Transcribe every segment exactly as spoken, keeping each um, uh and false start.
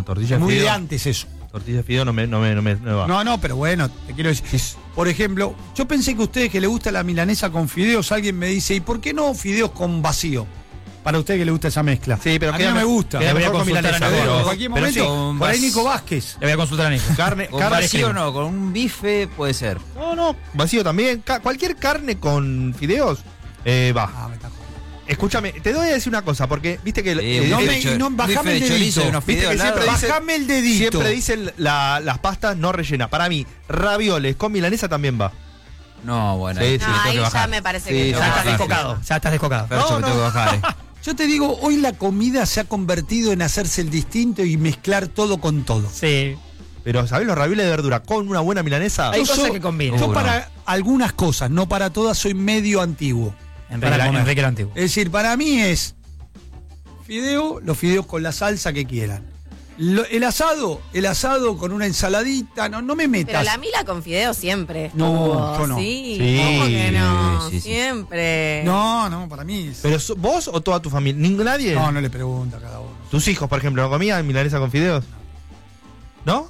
No, tortilla Muy fideo. de antes eso. Tortilla de fideo no me, no me, no me, no me va. No, no, pero bueno, te quiero decir. Por ejemplo, yo pensé que a ustedes que les gusta la milanesa con fideos, alguien me dice, ¿y por qué no fideos con vacío? Para usted que le gusta esa mezcla. Sí, pero a mí queda no me me- gusta. queda Le voy a mejor con consultar milanesa, a Nico. pero- En cualquier pero sí, momento, con por ahí vas- Nico Vázquez. Le voy a consultar a Nico. Carne, Con carne vacío crema. no, con un bife puede ser. No, no, vacío también. Ca- cualquier carne con fideos eh, va. Ah, me está jodiendo. Escúchame, te voy a decir una cosa, porque viste que Eh, eh, un no bife me- de cho- no, un bajame bife el de chorizo dedito. y unos Viste fideos que al lado. siempre dice- Bajame el dedito. siempre dicen la- las pastas no rellenas. Para mí, ravioles con milanesa también va. No, bueno, Sí, ahí sí, sí, No, le tengo ahí que ya bajar. me parece Sí, que ya Ya estás bajar. descocado, ya estás descocado. Percho, No, me no. tengo que bajar, eh. Yo te digo, hoy la comida se ha convertido en hacerse el distinto y mezclar todo con todo. Sí. Pero, ¿sabés los ravioles de verdura con una buena milanesa? Hay Yo cosas soy- que combinan. Yo Uh, para algunas cosas, no para todas, soy medio antiguo. Enrique, Para la- comer. Enrique el Antiguo. Es decir, para mí es fideo, los fideos con la salsa que quieran. Lo- el asado, el asado con una ensaladita, no, no me metas. Pero la mila con fideo siempre. No, estuvo, yo no. Sí, Sí, ¿cómo que no? sí, sí. Siempre. No, no, para mí es- ¿Pero so- vos o toda tu familia? ¿Ningún nadie? No, no le pregunta a cada uno. ¿Tus hijos, por ejemplo, no comían milanesa con fideos? ¿No?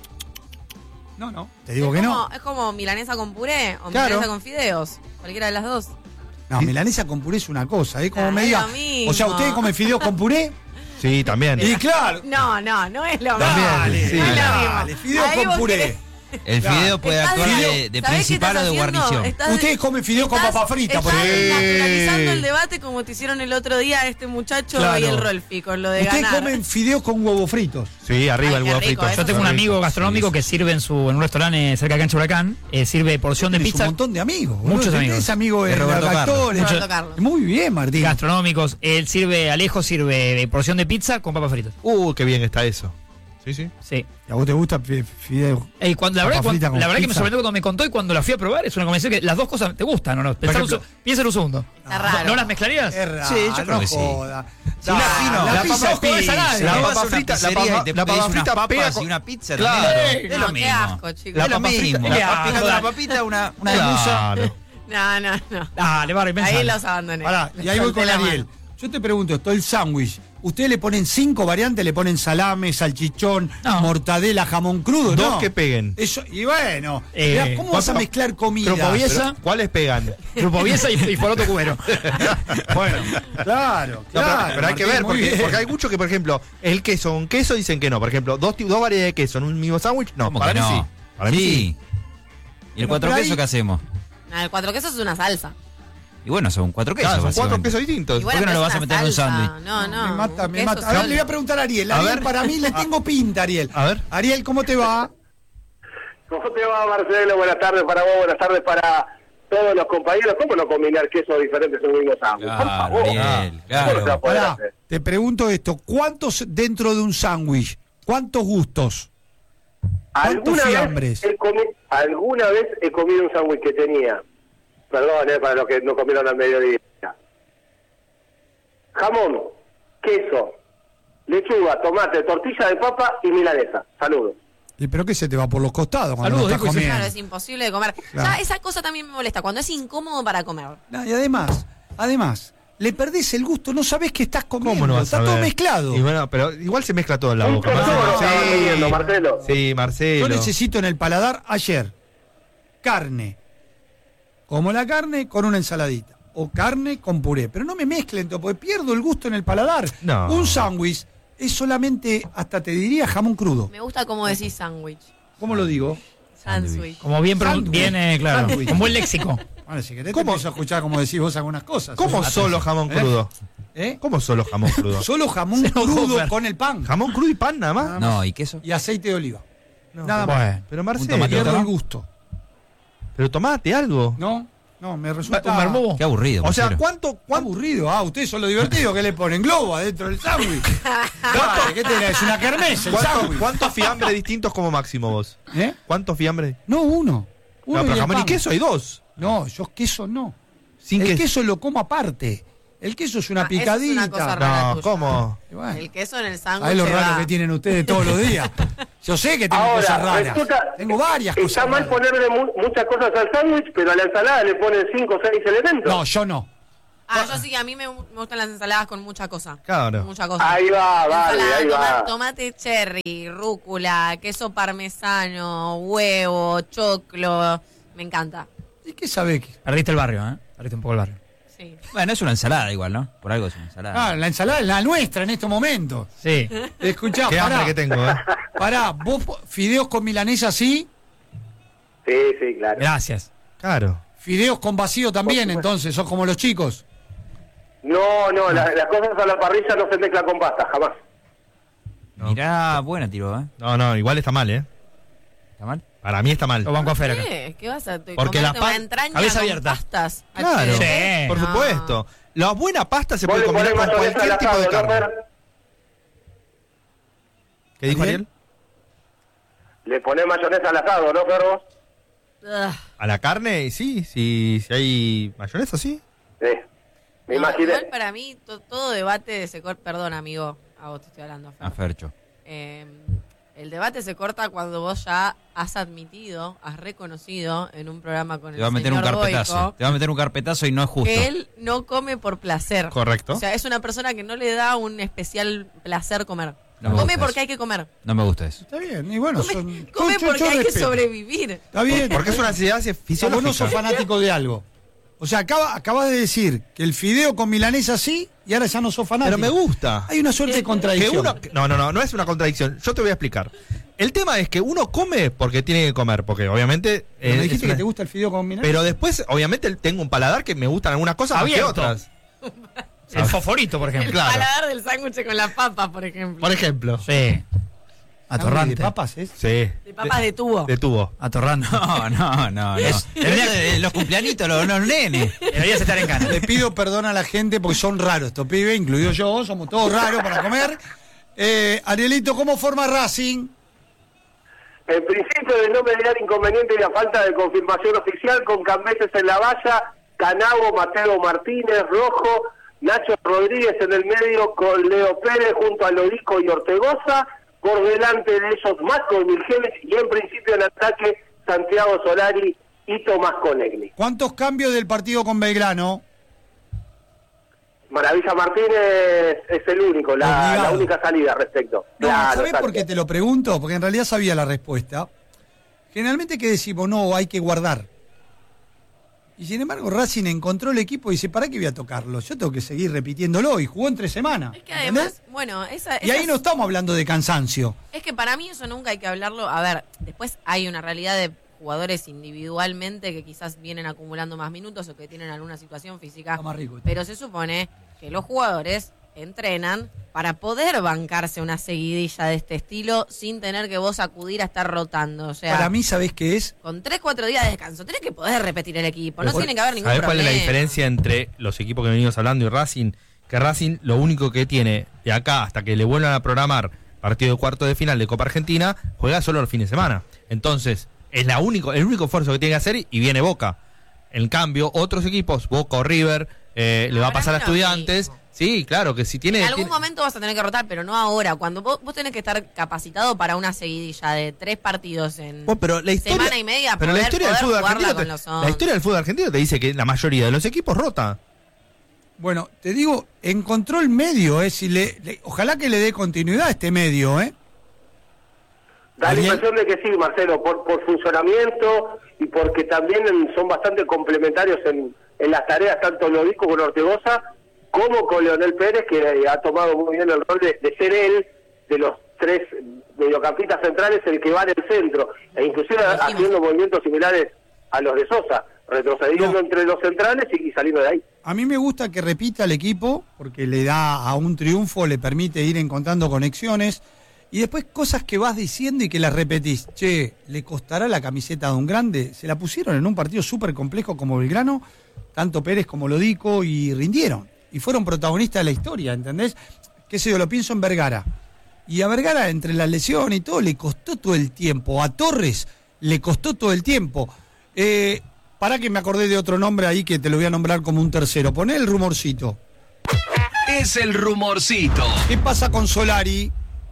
No, no. Te digo es que como, no. Es como milanesa con puré o Claro. milanesa con fideos. Cualquiera de las dos. No, milanesa con puré es una cosa, es como Ah, me es diga. lo mismo. O sea, ¿ustedes comen fideos con puré? Sí, también. Y claro. No, no, no es lo mismo. También, Dale, sí. No es lo dale, mismo. fideos Ahí con vos puré. querés- El Claro. fideo puede Estás actuar de- de, de ¿sabés qué principal o estás de haciendo? guarnición. Estás de- Ustedes comen fideos con estás- papa frita, por estás ejemplo. naturalizando el debate como te hicieron el otro día este muchacho Claro. y el Rolfi con lo de Ustedes ganar. comen fideos con huevos fritos. Sí, arriba Ay, el qué huevo rico, frito. eso Yo tengo un amigo gastronómico que sirve en su en un restaurante cerca de Cancha Huracán, eh, sirve porción de Tienes pizza. un montón de amigos. boludo. Muchos amigos. Tenés amigos De de Roberto Carlos. redactores. Roberto Carlos. Muy bien, Martín. Gastronómicos. Él sirve, Alejo sirve de porción de pizza con papas fritas. Uh, qué bien está eso. Sí, sí. Sí. ¿Y a vos te gusta fi- fideos? Y cuando, la Papa verdad, cuando- frita con la verdad que me pizza. sorprendió cuando me contó y cuando la fui a probar es una combinación que las dos cosas te gustan, ¿o no? Pensá un ejemplo, se- piensa un segundo. Está raro. ¿No las mezclarías? Es raro, Sí, yo creo no que sí. joda. Si la fino, la, la pizza papa es pizza. frita, nada. la si vas papa a una frita- la pizzería papa- y te la papa pedís unas frita papas pega y con- una pizza, Claro. también es No, lo qué mismo. asco, chicos. La Es lo papa frita- mismo. la Vas papa- pegando una papita, una, una gamuza. Claro. No, no, no. Dale, Barry, pensá. Ahí los abandoné. Pará, y ahí Les voy con solté la Ariel. mano. Yo te pregunto, esto el sándwich. ¿Ustedes le ponen cinco variantes? ¿Le ponen salame, salchichón, No. mortadela, jamón crudo? Dos no. que peguen. Eso, y bueno, Eh, mirá, ¿cómo vas a ¿cuánto- mezclar comida? Grupo Biesa. Pero, ¿cuáles pegan? Grupo Biesa y, y Foroto Cubero. Bueno, claro, No, pero, claro. pero hay que Martín, ver, muy porque, bien. porque hay muchos que, por ejemplo, el queso, un queso dicen que no. Por ejemplo, dos, ti- dos variedades de queso en un mismo sándwich, no. ¿Cómo Para que mí no? sí. Para mí sí. Sí. ¿Y el Pero cuatro por ahí- quesos qué hacemos? No, el cuatro quesos es una salsa. Y bueno, son cuatro quesos. Claro, son cuatro básicamente. quesos distintos. Y bueno, qué no pero lo es vas a una meter en un salsa. sándwich? No, no. me mata, un me queso mata. A ver, solo. le voy a preguntar a Ariel. A Ariel, ver. para mí le tengo pinta, Ariel. A ver. Ariel, ¿cómo te va? ¿Cómo te va, Marcelo? Buenas tardes para vos, buenas tardes para todos los compañeros. ¿Cómo no combinar quesos diferentes en un mismo sándwich? Por Claro, favor. Ariel, ¿Cómo no se va a claro. poder Pará, hacer? te pregunto esto. ¿Cuántos dentro de un sándwich? ¿Cuántos gustos? ¿Cuántos ¿Alguna fiambres? vez, he comi- alguna vez he comido un sándwich que tenía, perdón, eh, para los que no comieron al mediodía, jamón, queso, lechuga, tomate, tortilla de papa y milanesa. Saludos. ¿Y pero qué se te va por los costados cuando Saludos, no estás Nico, y se- comiendo? Claro, es imposible de comer. Claro. Ya esa cosa también me molesta, cuando es incómodo para comer. No, y además, además, le perdés el gusto, no sabés qué estás comiendo. ¿Cómo no vas Está a todo ver? mezclado. Y bueno, pero igual se mezcla todo en la Un boca. tesoro Marcelo. estaba comiendo, Marcelo. Sí, Marcelo. Yo necesito en el paladar ayer carne. Como la carne con una ensaladita. O carne con puré. Pero no me mezclen todo, porque pierdo el gusto en el paladar. No. Un sándwich es solamente, hasta te diría, jamón crudo. Me gusta como decís sándwich. ¿Cómo lo digo? Sándwich. Como bien, pronun- Sándwich. bien eh, claro. Sándwich. Con buen léxico. Bueno, si querés ¿Cómo? te empiezo a escuchar como decís vos algunas cosas. ¿Cómo ¿Eh? solo jamón ¿Eh? crudo? ¿Eh? ¿Cómo solo jamón crudo? Solo jamón Se enojó, crudo Fer. con el pan. ¿Jamón crudo y pan nada más? Nada No, ¿y queso? Y aceite de oliva. No. Nada más. Bueno. Pero Un Marcelo, tomatito, Pierdo ¿no? el gusto. pero tomate algo. No, no, me resulta ¿Un mermú? Qué aburrido. O sea, Marcelo. ¿cuánto, Qué cuánto, aburrido. Ah, ustedes son los divertidos que le ponen globo adentro del sándwich. Dale, ¿qué tenés? Es una kermés el cuánto- sándwich. cuántos fiambres distintos como máximo vos? ¿Eh? ¿Cuántos fiambres? No, uno. Uno No, pero y el jamón y pan. queso hay dos. No, yo queso no. Sin el queso. queso lo como aparte. El queso es una Ah, eso es picadita. una cosa rara. No, tuya. ¿cómo? Y bueno, El queso en el sándwich. ¿sabés lo se raro va. que tienen ustedes todos los días? Yo sé que tengo cosas Ahora, raras. resulta, Tengo varias está cosas mal raras. ponerle mu- muchas cosas al sándwich, pero a la ensalada le ponen cinco o seis elementos. No, yo no. Ah, yo sí, a mí me, me gustan las ensaladas con mucha cosa. Claro. Mucha cosa. Ahí va, vale, Ensalada, ahí toma- va. tomate cherry, rúcula, queso parmesano, huevo, choclo. Me encanta. ¿Y qué sabe? que- Perdiste el barrio, ¿eh? Perdiste un poco el barrio. Sí. Bueno, es una ensalada igual, ¿no? Por algo es una ensalada. Ah, la ensalada es la nuestra en estos momentos. Sí. Escuchá, Qué hambre pará, que tengo, ¿eh? pará, vos po- fideos con milanesa sí, Sí, sí, claro. Gracias. Claro. fideos con vacío también, entonces, sos como los chicos. No, no, la- las cosas a la parrilla no se mezclan con pasta, jamás. No. Mirá, buena tiro, ¿eh? No, no, igual está mal, ¿eh? ¿Está mal? Para mí está mal. Lo banco a Fer acá. ¿Qué? ¿Qué vas a te- Porque comerte la una pan- entraña cabeza con abierta. pastas? Claro, H D? Sí. por No. supuesto. La buena pasta se Vos puede le combinar ponés con mayonesa cualquier al tipo de asado, ¿no, carne. Fer? ¿Qué dijo ¿Ariel? Ariel? Le ponés mayonesa al asado, ¿no, perros? Ugh. ¿A la carne? Sí, sí, si hay mayonesa, sí. Sí, me No, imaginé. igual para mí to- todo debate se corta. Perdón, amigo, a vos te estoy hablando. Fer. A Fercho. Eh, el debate se corta cuando vos ya has admitido, has reconocido en un programa con Te el va a meter un señor carpetazo. Boico Te va a meter un carpetazo y no es justo. que él no come por placer. Correcto. O sea, es una persona que no le da un especial placer comer. No me come gusta porque eso. hay que comer. No me gusta eso. Está bien, y bueno, Come, son, come yo- yo- porque yo hay que respeto. sobrevivir. Está bien. Porque es una ansiedad Vos no fisiológica. sos fanático de algo. O sea, acaba, acabas de decir que el fideo con milanesa sí y ahora ya no sos fanático. Pero me gusta. Hay una suerte de Que contradicción. uno, no, no, no, no es una contradicción. Yo te voy a explicar. El tema es que uno come porque tiene que comer, porque obviamente... Pero eh, me es dijiste una- que te gusta el fideo con milanesa. Pero después, obviamente, tengo un paladar que me gustan algunas cosas más que Abierto. otras. El fosforito, por El ejemplo. Claro. paladar del sándwich con la papa, por ejemplo. Por ejemplo. Sí. Atorrante. ¿De papas es? Sí. De papas de tubo. De tubo. Atorrante. No, no, no. no. Es- Tendría que- los cumpleañitos, los, los nenes. Deberías estar en cana. Le pido perdón a la gente porque son raros estos pibes, incluido yo, somos todos raros para comer. Eh, Arielito, ¿cómo forma Racing? En principio, de no mediar inconveniente y la falta de confirmación oficial, con Cambeses en la valla, Canavo, Mateo Martínez, Rojo, Nacho Rodríguez en el medio, con Leo Pérez junto a Lodico y Ortegoza, por delante de ellos Marco Milgeles y en principio en ataque Santiago Solari y Tomás Conegni. ¿Cuántos cambios del partido con Belgrano? Maravilla Martínez es el único, la, Obligado. la única salida al respecto. No, Claro, ¿sabés exacto. por qué te lo pregunto? Porque en realidad sabía la respuesta. Generalmente que decimos, no, hay que guardar. Y sin embargo Racing encontró el equipo y dice, ¿para qué voy a tocarlo? Yo tengo que seguir repitiéndolo y jugó en tres semanas. Es que además, ¿entendés? bueno, esa, Y ahí esas- no estamos hablando de cansancio. es que para mí eso nunca hay que hablarlo. A ver, después hay una realidad de jugadores individualmente que quizás vienen acumulando más minutos o que tienen alguna situación física. Está más rico esto. Pero se supone que los jugadores entrenan para poder bancarse una seguidilla de este estilo sin tener que vos acudir a estar rotando. O sea, Para mí, ¿sabés qué es? con tres, cuatro días de descanso, tenés que poder repetir el equipo. No Por- tiene que haber ningún ¿Sabés problema. cuál es la diferencia entre los equipos que venimos hablando y Racing? Que Racing lo único que tiene de acá hasta que le vuelvan a programar partido de cuarto de final de Copa Argentina, juega solo los fines de semana. Entonces, es la único, el único esfuerzo que tiene que hacer y viene Boca. En cambio, otros equipos, Boca o River, eh, le va a Ahora pasar a no, Estudiantes. amigo. Sí, claro, que si tiene... En algún tiene- momento vas a tener que rotar, pero no ahora. Cuando vos, vos tenés que estar capacitado para una seguidilla de tres partidos en Bueno, pero la historia, semana y media, pero la poder- historia del poder fútbol jugarla argentino, con te- los la once. historia del fútbol argentino te dice que la mayoría de los equipos rota. Bueno, te digo, encontró el medio, ¿eh? Si le, le- ojalá que le dé continuidad a este medio, ¿eh? Da la Ariel. impresión de que sí, Marcelo, por, por funcionamiento y porque también en- son bastante complementarios en, en las tareas, tanto Lodico con Ortegoza, como con Leonel Pérez, que eh, ha tomado muy bien el rol de, de ser él, de los tres mediocampistas centrales, el que va en el centro, e inclusive Lo dijimos. haciendo movimientos similares a los de Sosa, retrocediendo No. entre los centrales y, y saliendo de ahí. A mí me gusta que repita el equipo, porque le da a un triunfo, le permite ir encontrando conexiones, y después cosas que vas diciendo y que las repetís. Che, ¿le costará la camiseta de un grande? Se la pusieron en un partido súper complejo como Belgrano, tanto Pérez como Lodico, y rindieron. Y fueron protagonistas de la historia, ¿entendés? Qué sé yo, lo pienso en Vergara. Y a Vergara, entre la lesión y todo, le costó todo el tiempo. A Torres le costó todo el tiempo. Eh, para que me acordé de otro nombre ahí que te lo voy a nombrar como un tercero. Poné el rumorcito. Es el rumorcito. ¿Qué pasa con Solari?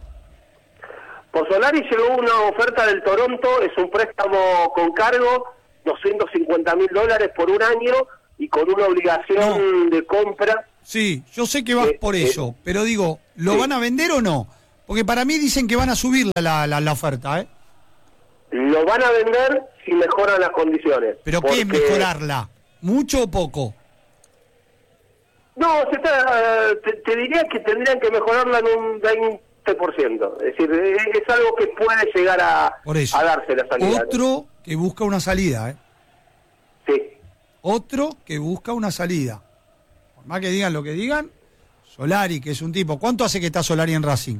Por Solari llegó una oferta del Toronto, es un préstamo con cargo, doscientos cincuenta mil dólares por un año, y con una obligación de compra. Sí, yo sé que vas Eh, por eh, eso, pero digo, ¿lo sí. van a vender o no? Porque para mí dicen que van a subir la, la, la oferta, ¿eh? Lo van a vender si mejoran las condiciones. ¿Pero qué es porque- mejorarla? ¿Mucho o poco? No, se está, eh, te, te diría que tendrían que mejorarla en un veinte por ciento. Es decir, es, es algo que puede llegar a, Por eso. a darse la salida. Otro que busca una salida, ¿eh? Sí. Otro que busca una salida. Por más que digan lo que digan, Solari, que es un tipo. ¿Cuánto hace que está Solari en Racing?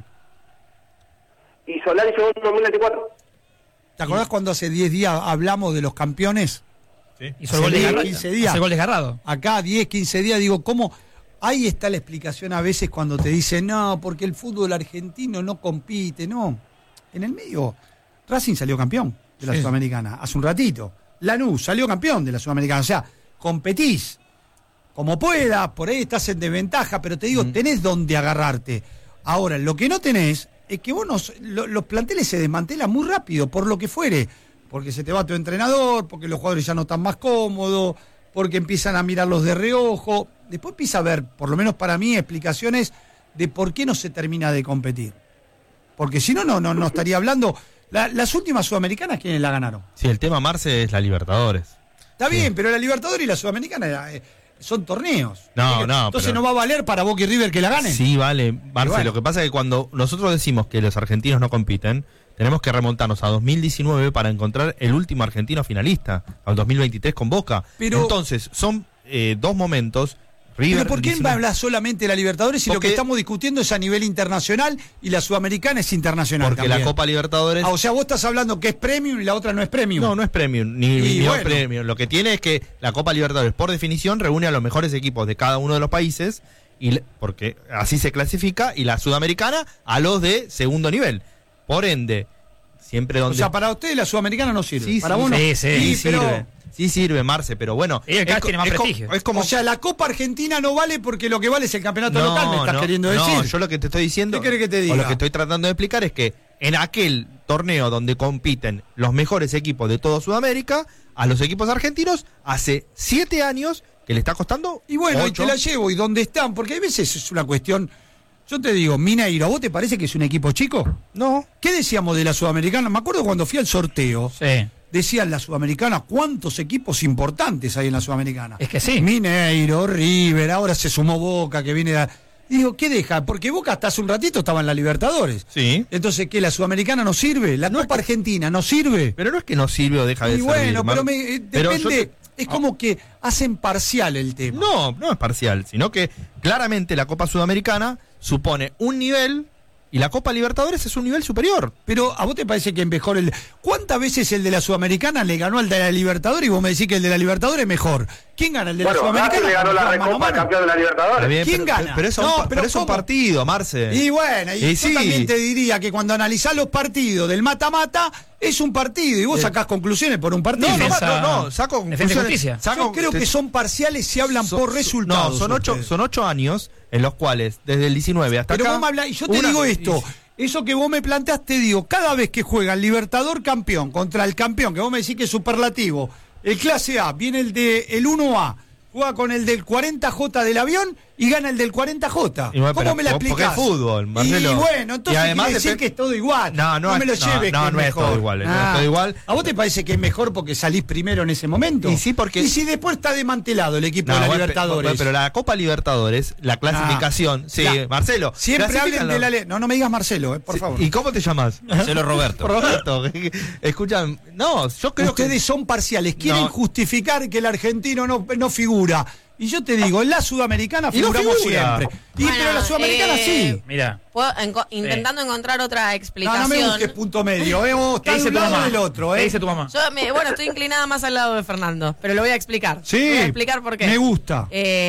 Y Solari llegó en dos mil veinticuatro. ¿Te acordás cuando hace diez días hablamos de los campeones? Hizo el gol Hace desgarrado. quince días. Hace el gol desgarrado. Acá diez, quince días, digo, ¿cómo? Ahí está la explicación a veces cuando te dicen, no, porque el fútbol argentino no compite, no. En el medio, Racing salió campeón de la Sí. Sudamericana, hace un ratito. Lanús salió campeón de la Sudamericana, o sea, competís como puedas, por ahí estás en desventaja, pero te digo, tenés donde agarrarte. Ahora, lo que no tenés es que vos nos- lo- los planteles se desmantelan muy rápido, por lo que fuere. Porque se te va tu entrenador, porque los jugadores ya no están más cómodos, porque empiezan a mirarlos de reojo. Después empieza a haber, por lo menos para mí, explicaciones de por qué no se termina de competir. Porque si no, no, no, no estaría hablando. La- las últimas sudamericanas, ¿quiénes la ganaron? Sí, el tema Marce es la Libertadores. Está bien, pero la Libertadores y la Sudamericana eh, son torneos. No, no, Entonces pero- no va a valer para Boca y River que la ganen. Sí, vale, Marce. bueno. Lo que pasa es que cuando nosotros decimos que los argentinos no compiten, tenemos que remontarnos a dos mil diecinueve para encontrar el último argentino finalista, al dos mil veintitrés con Boca. Pero- Entonces, son eh, dos momentos. River, Pero ¿por qué diecinueve va a hablar solamente de la Libertadores si lo Porque- que estamos discutiendo es a nivel internacional y la Sudamericana es internacional Porque también? la Copa Libertadores... Ah, o sea, vos estás hablando que es premium y la otra no es premium. No, no es premium, ni, Y ni no es bueno. premium. Lo que tiene es que la Copa Libertadores, por definición, reúne a los mejores equipos de cada uno de los países, y le- porque así se clasifica, y la Sudamericana a los de segundo nivel. Por ende, siempre O donde... sea, para ustedes la Sudamericana no sirve. Sí, para sí, vos no. sí, sí, sí, pero- sirve. Sí sirve, Marce, pero bueno. Y acá es co- tiene más es co- prestigio. es como... O sea, la Copa Argentina no vale porque lo que vale es el campeonato No, local, me estás no, queriendo no, decir. yo lo que te estoy diciendo, ¿Qué querés que te diga? o lo que estoy tratando de explicar es que en aquel torneo donde compiten los mejores equipos de toda Sudamérica, a los equipos argentinos, hace siete años que le está costando Y bueno, y ocho. te la llevo, ¿y dónde están? Porque a veces es una cuestión. Yo te digo, Mineiro, ¿a vos te parece que es un equipo chico? No, ¿Qué decíamos de la Sudamericana? Me acuerdo cuando fui al sorteo, Sí. decían la Sudamericana, ¿cuántos equipos importantes hay en la Sudamericana? Es que sí. Mineiro, River, ahora se sumó Boca, que viene de... Y digo, ¿qué deja? Porque Boca hasta hace un ratito estaba en la Libertadores. sí. Entonces, ¿qué? ¿La Sudamericana no sirve? ¿La Copa Argentina no sirve? Pero no es que no sirve o deja de Y servir. bueno, Mar- pero me, eh, pero depende, yo te- es como que hacen parcial el tema. No, no es parcial, sino que claramente la Copa Sudamericana supone un nivel y la Copa Libertadores es un nivel superior. Pero ¿a vos te parece que es mejor el... ¿Cuántas veces el de la Sudamericana le ganó al de la Libertadores y vos me decís que el de la Libertadores es mejor? ¿Quién gana el de la Bueno, Racing Sudamericana? le ganó la Mano a Recopa mano. campeón de la Está Libertadores. bien, ¿Quién pero, gana? Pero es un, No, pa- pero pero es un ¿cómo? partido, Marce. Y bueno, y, Y yo sí. también te diría que cuando analizás los partidos del mata-mata, es un partido y vos sacás conclusiones por un partido. No, no, Defensa- no, no, saco Defensa y conclusiones- Justicia. saco- Yo creo te- que son parciales si hablan son- por son- resultados. No, son ocho, ustedes. son ocho años en los cuales, desde el diecinueve hasta Pero acá... vos me hablás, y yo te una- digo esto, y- eso que vos me planteás, te digo, cada vez que juega el Libertador campeón contra el campeón, que vos me decís que es superlativo, el clase A, viene el de el uno A, juega con el del cuarenta J del avión y gana el del cuarenta J. Y bueno, ¿Cómo pero me la porque explicás? es fútbol, Marcelo. Y bueno, entonces Y además quiere decir depende- que es todo igual. No, no me es- lo no, lleves no, que no es mejor. todo igual, no es todo igual. ¿A vos te parece que es mejor porque salís primero en ese momento? Y sí, porque- Y si después está desmantelado el equipo No, de la bueno, pe- Libertadores. bueno, pero la Copa Libertadores, la clasificación... Ah, sí, ya. Marcelo. Siempre clasifican hablen de los- la ley. No, no me digas Marcelo, eh, por Sí, favor. ¿Y cómo te llamas? Marcelo Roberto. Roberto. Escuchan, no, yo creo Ustedes que... son parciales, quieren No. justificar que el argentino no, no figura. Y yo te digo, en la Sudamericana Y no figuramos figura. siempre. Y Bueno, pero la Sudamericana eh, sí. Mira. Puedo enco- intentando encontrar otra No, no explicación. me busques punto medio, eh. Vos ¿Qué estás de dice un tu lado mamá? del otro, ¿Qué eh. dice tu mamá? Yo me- bueno, estoy inclinada más al lado de Fernando, pero lo voy a explicar. Sí. Voy a explicar por qué. Me gusta.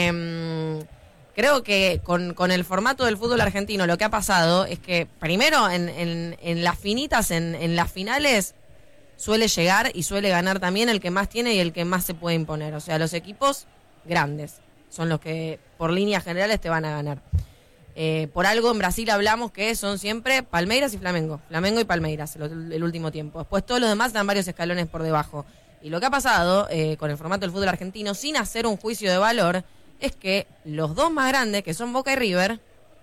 Eh, creo que con, con el formato del fútbol argentino lo que ha pasado es que primero en, en- en las finitas, en, en las finales, suele llegar y suele ganar también el que más tiene y el que más se puede imponer. O sea, los equipos grandes son los que por líneas generales te van a ganar. Eh, por algo en Brasil hablamos que son siempre Palmeiras y Flamengo. Flamengo y Palmeiras el, el último tiempo. Después todos los demás dan varios escalones por debajo. Y lo que ha pasado eh, con el formato del fútbol argentino, sin hacer un juicio de valor, es que los dos más grandes, que son Boca y River,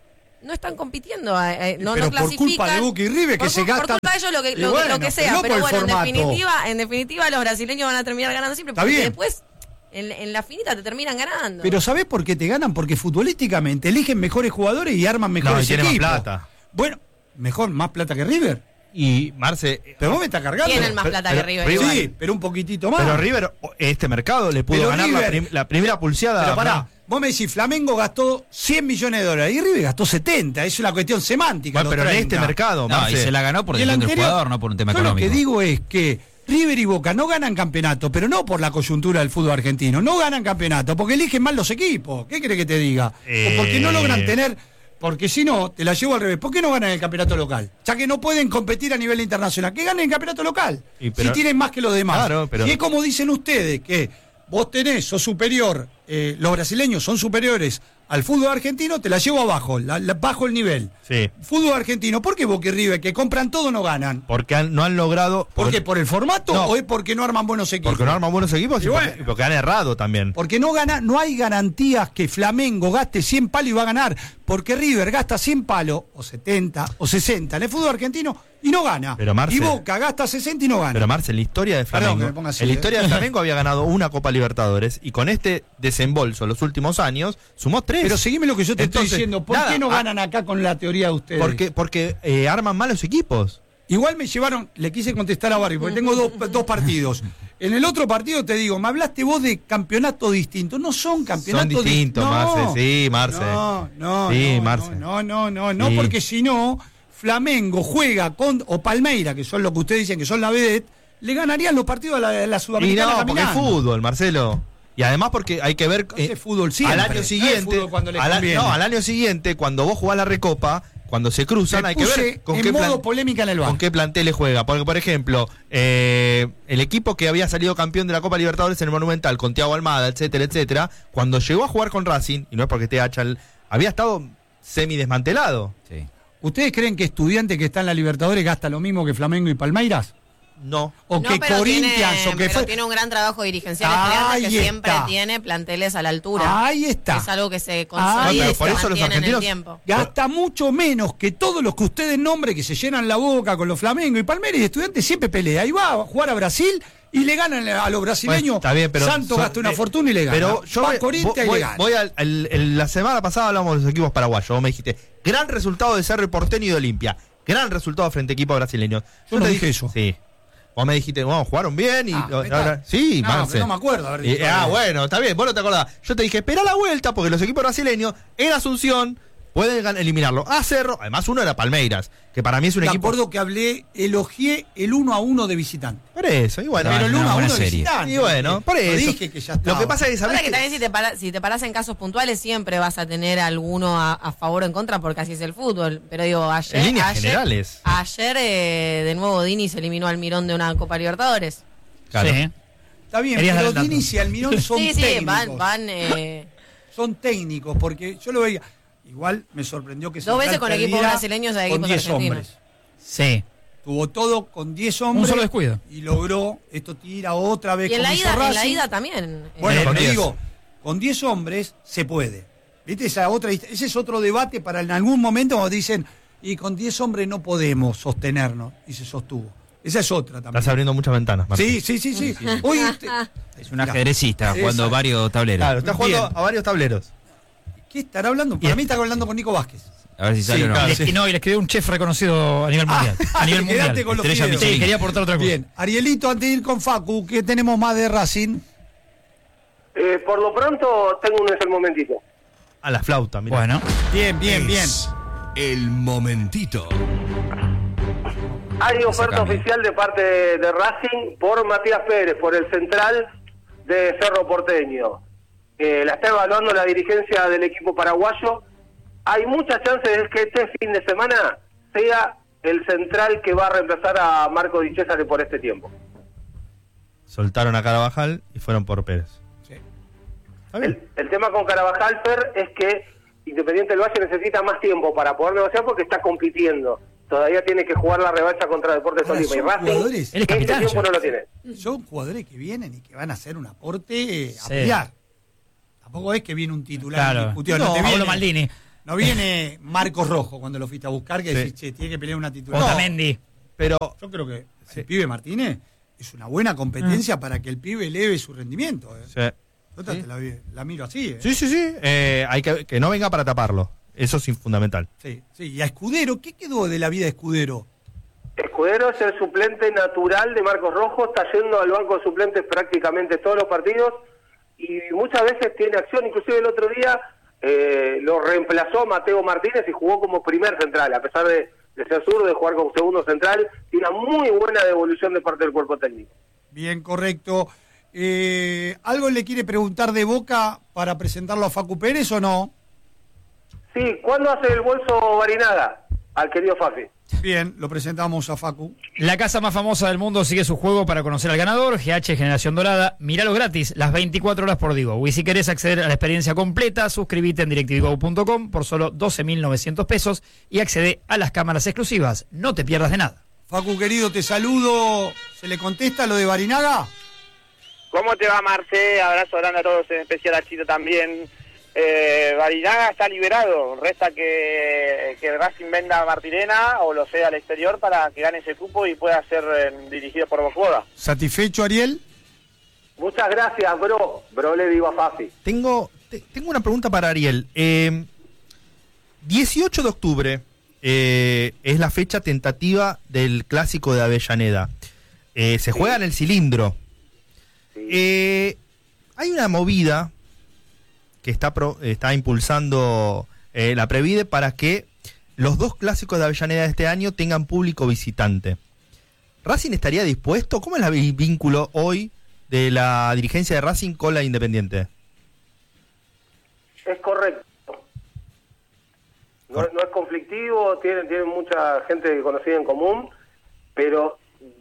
no están compitiendo, eh, no, pero no por clasifican. culpa de Boca y River, que por, se por gastan... culpa de ellos lo que, Y lo, bueno, lo que sea, pero no pero por bueno, el en formato. definitiva, en definitiva los brasileños van a terminar ganando siempre, Está porque bien. después en, en la finita te terminan ganando. Pero ¿sabés por qué te ganan? Porque futbolísticamente eligen mejores jugadores y arman mejores No, y tiene más equipos. plata. Bueno, mejor, más plata que River. Y Marce, Pero vos me estás cargando. Tienen más plata pero- que River. pero- igual. Sí, pero un poquitito más. pero River, este mercado le pudo Pero ganar la, River- prim- la primera pulseada. Pero pará, ¿no? vos me decís, Flamengo gastó cien millones de dólares y River gastó setenta. Es una cuestión semántica. Bueno, los pero en treinta. este mercado, No, y Marce. se la ganó por Y el decisión del anterior- jugador, no por un tema Yo económico. lo que digo es que River y Boca no ganan campeonato, pero no por la coyuntura del fútbol argentino. No ganan campeonato porque eligen mal los equipos. ¿Qué crees que te diga? Eh. O porque no logran tener... Porque si no, te la llevo al revés. ¿Por qué no ganan el campeonato local? Ya que no pueden competir a nivel internacional. Que ganen el campeonato local. Y pero- si tienen más que los demás. Claro, pero- Y es como dicen ustedes, que vos tenés, sos superior, eh, los brasileños son superiores al fútbol argentino, te la llevo abajo, la- la- bajo el nivel. Sí, Fútbol argentino, ¿por qué Boca y River, que compran todo, no ganan? porque han- no han logrado... ¿Por qué? ¿Por el formato No. o es porque no arman buenos equipos? Porque no arman buenos equipos y, Y porque, bueno. y porque han errado también. Porque no gana, no hay garantías que Flamengo gaste cien palos y va a ganar. Porque River gasta cien palos, o setenta, o sesenta en el fútbol argentino y no gana. Pero, Marce- y Boca gasta sesenta y no gana. Pero Marce, en la historia de Perdón, Flamengo, que me ponga así, en la ¿eh? historia de Flamengo había ganado una Copa Libertadores y con este desembolso los últimos años sumó tres. Pero seguime lo que yo te Entonces, estoy diciendo. ¿Por nada, qué no ah, ganan acá con la teoría de ustedes? Porque, porque eh, arman malos equipos. Igual me llevaron, le quise contestar a Barry, porque tengo dos, dos partidos. En el otro partido te digo, me hablaste vos de campeonatos distintos. No son campeonatos Son distintos, di- no, Marce, sí, Marce. No, no, Sí, no, Marce. no, no, no, no, Sí. porque si no, Flamengo juega con, o Palmeira, que son lo que ustedes dicen que son la vedette, le ganarían los partidos a la, a la Y Sudamericana no, porque es caminando. fútbol, Marcelo. Y además porque hay que ver eh, Ese fútbol siempre, al no año es siguiente, fútbol cuando les al, a- conviene. no, al año siguiente, cuando vos jugás la Recopa, cuando se cruzan, Me hay que puse ver con en qué, modo plan- polémica en el bar. con qué plantel juega. Porque, por ejemplo, eh, el equipo que había salido campeón de la Copa Libertadores en el Monumental, con Thiago Almada, etcétera, etcétera, cuando llegó a jugar con Racing, y no es porque esté hacha, el- había estado semi desmantelado. Sí. ¿Ustedes creen que Estudiante que está en la Libertadores gasta lo mismo que Flamengo y Palmeiras? No. O No, que pero Corinthians, tiene, o que pero fue... tiene un gran trabajo dirigencial Ahí estudiante que siempre está. tiene planteles a la altura. Ahí está. Es algo que se Ahí consolida y está. se Por eso los mantiene en el argentinos- tiempo. Gasta mucho menos que todos los que ustedes nombren, que se llenan la boca con los Flamengo y Palmeiras, y Estudiantes siempre pelea. Ahí va a jugar a Brasil y le ganan a los brasileños. Bueno, está bien, pero Santos son- gasta una eh, fortuna y le gana. Pero yo va voy, a Corinthians y voy- le gana. voy al- al- el- la semana pasada hablamos de los equipos paraguayos. Vos me dijiste, gran resultado de Cerro Porteño y de Olimpia. Gran resultado frente a equipos brasileños. Yo no te dije eso. Sí. Vos me dijiste, bueno, jugaron bien y... Ah, ahora- me está- sí, No, Marce. pero no me acuerdo haber Y- dicho ah, eso. bueno, está bien, vos no te acordás. Yo te dije, espera la vuelta porque los equipos brasileños en Asunción pueden gan- eliminarlo. A Cerro, además uno era Palmeiras, que para mí es un Me equipo... acuerdo que hablé, elogié el uno a uno de visitante. Por eso, y bueno. pero el una uno a buena uno de serie. visitante. Y bueno, por Lo eso. dije que ya estaba. Lo que pasa es que, ¿sabés Ahora que qué? también si te, para- si te paras en casos puntuales siempre vas a tener alguno a, a favor o en contra porque así es el fútbol. Pero digo, ayer... En líneas ayer, generales. Ayer eh, de nuevo Dini se eliminó al Mirón de una Copa Libertadores. Claro. Sí. Está bien, Querías dar pero el dato. Dini y Almirón son sí, sí, técnicos. van... van eh, Son técnicos, porque yo lo veía. Igual me sorprendió que Dos Central veces con equipos perdiera brasileños a con equipos diez argentinos. hombres. Sí. Tuvo todo con diez hombres. solo descuido. Y logró, esto tira otra vez y en como la, hizo ida, en la Racing. ida también. eh, Bueno, Eh, con te diez. digo, con diez hombres se puede. ¿Viste? Esa otra, ese es otro debate para en algún momento cuando dicen, y con diez hombres no podemos sostenernos. Y se sostuvo. Esa es otra también. Estás abriendo muchas ventanas, Marce. Sí, sí, sí, sí. Hoy este- Es un ajedrecista Mirá. jugando Exacto. varios tableros. Claro, estás jugando Bien. a varios tableros. ¿Qué estará hablando? Para mí está hablando con Nico Vázquez. A ver si sale Sí, o no. claro. Y, le- y no, y le escribió un chef reconocido a nivel mundial. a nivel Quedate mundial. con los Estrella fideos. Sí, Michelin. quería aportar otra cosa. Bien, Arielito, antes de ir con Facu, ¿qué tenemos más de Racing? Eh, por lo pronto, tengo un es el momentito. A la flauta, mira. Bueno. Bien, bien, bien. Es el momentito. Hay oferta cambio. oficial de parte de, de Racing por Matías Pérez, por el central de Cerro Porteño. Eh, la está evaluando la dirigencia del equipo paraguayo. Hay muchas chances de que este fin de semana sea el central que va a reemplazar a Marco Di Cesare por este tiempo. Soltaron a Carabajal y fueron por Pérez. Está bien. El, el tema con Carabajal, Fer, es que Independiente del Valle necesita más tiempo para poder negociar porque está compitiendo. todavía tiene que jugar la revancha contra Deportes Ahora, Tolima. Y son Racing, jugadores- Él es capitán, ese tiempo ya. no lo tiene. Son jugadores que vienen y que van a hacer un aporte eh, a Sí. pelear. Tampoco es que viene un titular Claro. indiscutido. No, No, te Paolo viene, Maldini. no viene Marcos Rojo cuando lo fuiste a buscar, que Sí. decís, che, tiene que pelear una titular. Otamendi. Pero Yo creo que Sí. el pibe Martínez es una buena competencia para que el pibe eleve su rendimiento. eh. sí, Yo te- te la, vi- la miro así. eh. sí, sí, sí, eh, hay que, que no venga para taparlo. Eso es fundamental. Sí, sí. Y a Escudero, ¿qué quedó de la vida de Escudero? Escudero es el suplente natural de Marcos Rojo, está yendo al banco de suplentes prácticamente todos los partidos y muchas veces tiene acción, inclusive el otro día eh, lo reemplazó Mateo Martínez y jugó como primer central, a pesar de, de ser zurdo, de jugar como segundo central, tiene una muy buena devolución de parte del cuerpo técnico. Bien, correcto. Eh, ¿Algo le quiere preguntar de Boca para presentarlo a Facu Pérez o no? Sí, ¿cuándo hace el bolso Barinaga al querido Fafi? Bien, lo presentamos a Facu. La casa más famosa del mundo sigue su juego para conocer al ganador, G H Generación Dorada. Míralo gratis, las veinticuatro horas por Digo. Y si querés acceder a la experiencia completa, suscríbete en directivigo punto com por solo doce mil novecientos pesos y accede a las cámaras exclusivas. No te pierdas de nada. Facu, querido, te saludo. ¿Se le contesta lo de Barinaga? ¿Cómo te va, Marce? Abrazo grande a todos, en especial a Chito también. Eh, Barinaga está liberado, resta que, que Racing venda a Martirena o lo sea al exterior para que gane ese cupo y pueda ser eh, dirigido por Bojuoda. ¿Satisfecho, Ariel? Muchas gracias, bro. Bro, le digo a Fafi. Tengo, te- tengo una pregunta para Ariel. Eh, dieciocho de octubre eh, es la fecha tentativa del clásico de Avellaneda. Eh, se juega en el cilindro. Sí. Eh, hay una movida que está, pro- está impulsando eh, la Previde para que los dos clásicos de Avellaneda de este año tengan público visitante. ¿Racing estaría dispuesto? ¿Cómo es el vi- vínculo hoy de la dirigencia de Racing con la Independiente? Es correcto. No, no es conflictivo, tienen, tienen mucha gente conocida en común, pero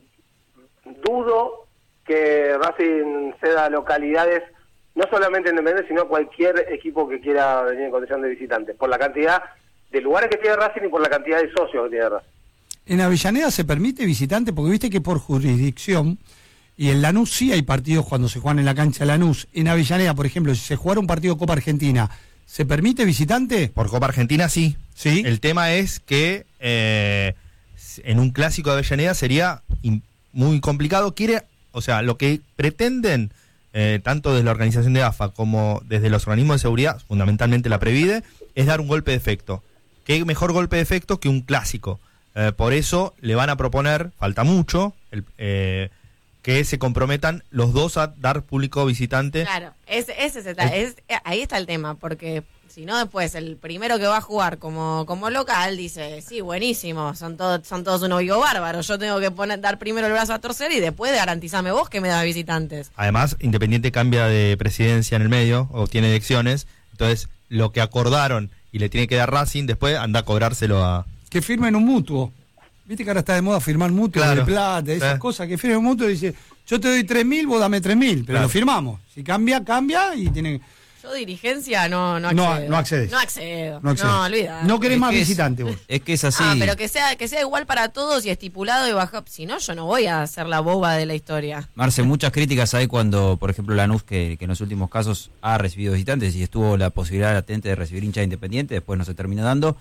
dudo que Racing ceda localidades, no solamente Independiente, sino cualquier equipo que quiera venir en condición de visitante, por la cantidad de lugares que tiene Racing y por la cantidad de socios que tiene Racing. ¿En Avellaneda se permite visitante? Porque viste que por jurisdicción, y en Lanús sí hay partidos cuando se juegan en la cancha de Lanús. En Avellaneda, por ejemplo, si se jugara un partido Copa Argentina, ¿se permite visitante? Por Copa Argentina sí. Sí. El tema es que eh, en un clásico de Avellaneda sería in- muy complicado. Quiere, o sea, lo que pretenden eh, tanto desde la organización de A F A como desde los organismos de seguridad, fundamentalmente la Previde, es dar un golpe de efecto. ¿Qué mejor golpe de efecto que un clásico? Eh, por eso le van a proponer, falta mucho, el, eh, que se comprometan los dos a dar público visitante. Claro, ese, ese se está- es, ahí está el tema, porque si no después el primero que va a jugar como, como local dice, sí, buenísimo, son todos son todos unos vivo bárbaros, yo tengo que poner dar primero el brazo a torcer y después garantizame vos que me das visitantes. Además, Independiente cambia de presidencia en el medio, o tiene elecciones, entonces lo que acordaron y le tiene que dar Racing, después anda a cobrárselo a... Que firmen un mutuo. Viste que ahora está de moda firmar mutuos Claro. de plata, esas Sí. cosas, que firmen un mutuo y dice, yo te doy tres mil, vos dame tres mil, pero Claro. lo firmamos. Si cambia, cambia y tiene... Yo dirigencia no, no No, accedo. no accedes. No accedo. No, accedes. No, olvidá. No querés Es más que es- visitante vos. Es que es así. Ah, pero que sea que sea igual para todos y estipulado y baja. Si no, yo no voy a ser la boba de la historia. Marce, muchas críticas hay cuando, por ejemplo, Lanús, que, que en los últimos casos ha recibido visitantes y estuvo la posibilidad latente de recibir hincha Independiente, después no se terminó dando,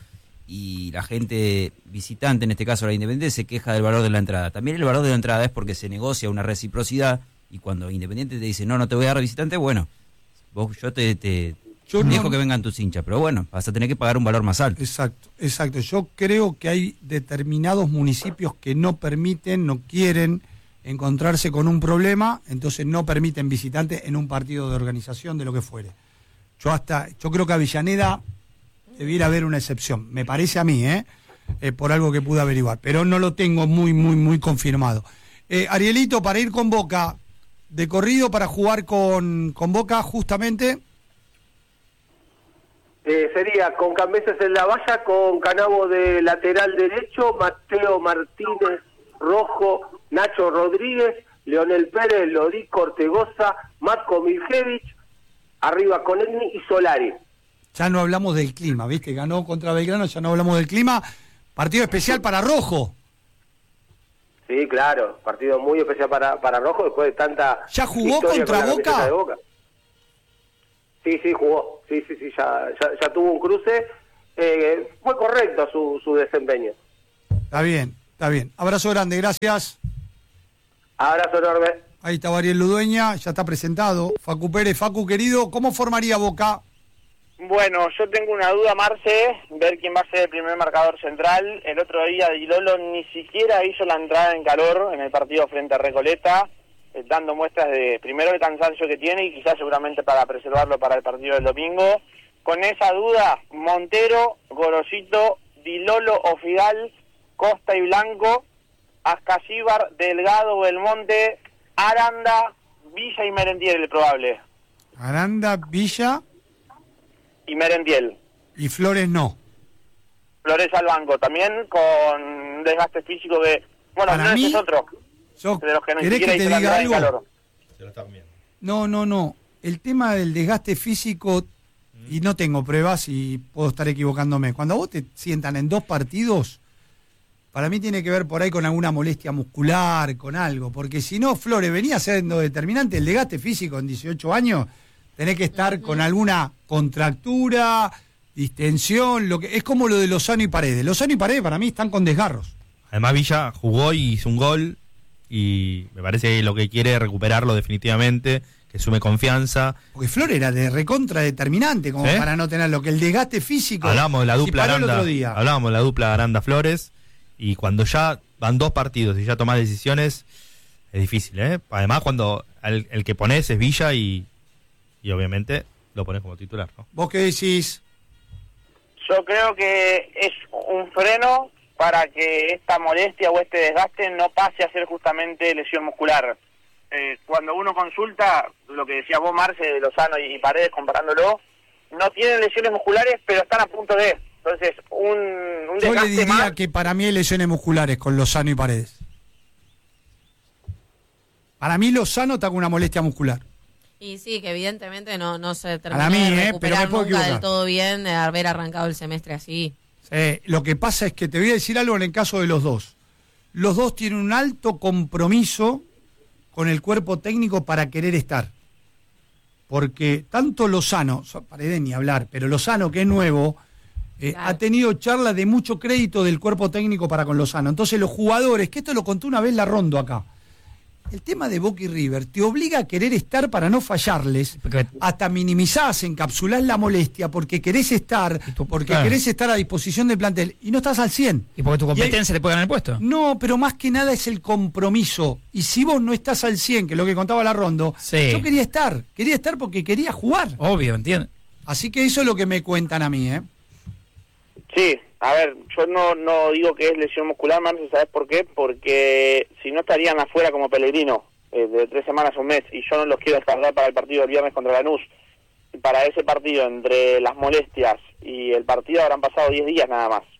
y la gente visitante, en este caso la Independiente, se queja del valor de la entrada. También el valor de la entrada es porque se negocia una reciprocidad, y cuando Independiente te dice, no, no te voy a dar visitante, bueno, vos, yo te, te Yo dejo no- que vengan tus hinchas, pero bueno, vas a tener que pagar un valor más alto. Exacto, exacto. Yo creo que hay determinados municipios que no permiten, no quieren encontrarse con un problema, entonces no permiten visitantes en un partido de organización, de lo que fuere. Yo hasta, yo creo que Avellaneda debiera haber una excepción, me parece a mí, ¿eh? Eh, por algo que pude averiguar, pero no lo tengo muy, muy, muy confirmado. Eh, Arielito, para ir con Boca, de corrido para jugar con, con Boca justamente... Eh, sería con Cambeses en la valla, con Canabo de lateral derecho, Mateo Martínez Rojo, Nacho Rodríguez, Leonel Pérez, Lodico Ortegoza, Matko Miljevic, arriba con Egni y Solari. Ya no hablamos del clima, ¿viste? Ganó contra Belgrano, ya no hablamos del clima, Partido especial para Rojo. Sí, claro, partido muy especial para, para Rojo después de tanta... ¿Ya jugó historia contra con la camiseta Boca? de Boca. Sí, sí, jugó. Sí, sí, sí, ya, ya, ya tuvo un cruce. Eh, fue correcto su, su desempeño. Está bien, está bien. Abrazo grande, gracias. Abrazo enorme. Ahí está Ariel Ludueña, ya está presentado. Facu Pérez, Facu querido, ¿cómo formaría Boca? Bueno, yo tengo una duda, Marce, ver quién va a ser el primer marcador central. El otro día Di Lolo ni siquiera hizo la entrada en calor en el partido frente a Recoleta, eh, dando muestras de, primero, el cansancio que tiene y quizás seguramente para preservarlo para el partido del domingo. Con esa duda, Montero, Gorosito, Di Lolo o Figal, Costa y Blanco, Ascasíbar, Delgado, Belmonte, Aranda, Villa y Merentiel, el probable. Aranda, Villa... Y Merentiel. Y Flores no. Flores al banco, también con un desgaste físico de... Bueno, Para Flores mí, es otro, yo, de los que no ¿querés siquiera que te hizo la diga entrada en algo? calor. Se lo están viendo. No, no, no. El tema del desgaste físico, y no tengo pruebas y puedo estar equivocándome. Cuando a vos te sientan en dos partidos, para mí tiene que ver por ahí con alguna molestia muscular, con algo. Porque si no, Flores venía siendo determinante el desgaste físico en dieciocho años, tenés que estar con alguna contractura, distensión, lo que es como lo de Lozano y Paredes. Lozano y Paredes para mí están con desgarros. Además Villa jugó y hizo un gol y me parece que lo que quiere es recuperarlo definitivamente, que sume confianza. Porque Flores era de recontra determinante, como ¿Eh? para no tener lo que el desgaste físico. Hablábamos de la si dupla paró el Aranda, otro día. hablábamos de la dupla Aranda Flores y cuando ya van dos partidos y ya tomás decisiones es difícil, ¿eh? Además cuando el, el que pones es Villa y, y obviamente lo pones como titular, ¿no? ¿Vos qué decís? Yo creo que es un freno para que esta molestia o este desgaste no pase a ser justamente lesión muscular. Eh, cuando uno consulta, lo que decías vos, Marce, de Lozano y Paredes, comparándolo, no tienen lesiones musculares, pero están a punto de. Entonces, un, un Yo le desgaste diría más... que para mí hay lesiones musculares con Lozano y Paredes. Para mí Lozano está con una molestia muscular. Y sí, que evidentemente no, no se Para termina mí, de eh, recuperar pero me puedo nunca equivocar. del todo bien de haber arrancado el semestre así. Eh, lo que pasa es que te voy a decir algo en el caso de los dos. Los dos tienen un alto compromiso con el cuerpo técnico para querer estar. Porque tanto Lozano, Paredes ni hablar, pero Lozano, que es nuevo, eh, Claro. ha tenido charlas de mucho crédito del cuerpo técnico para con Lozano. Entonces los jugadores, que esto lo contó una vez la Rondo acá, el tema de Boca y River te obliga a querer estar para no fallarles, Porque- hasta minimizás, encapsulás la molestia porque querés estar, Y tú- porque claro. querés estar a disposición del plantel y no estás al cien. Y porque tu Y hay- competencia te puede ganar el puesto. No, pero más que nada es el compromiso. Y si vos no estás al cien, que es lo que contaba la Rondo, Sí. yo quería estar, quería estar porque quería jugar. Obvio, ¿entiendes? Así que eso es lo que me cuentan a mí, ¿eh? Sí, a ver, yo no no digo que es lesión muscular, Marce, ¿sabes por qué? Porque si no estarían afuera como Pellegrino, eh, de tres semanas a un mes, y yo no los quiero descartar para el partido del viernes contra Lanús. Y para ese partido, entre las molestias y el partido, habrán pasado diez días nada más.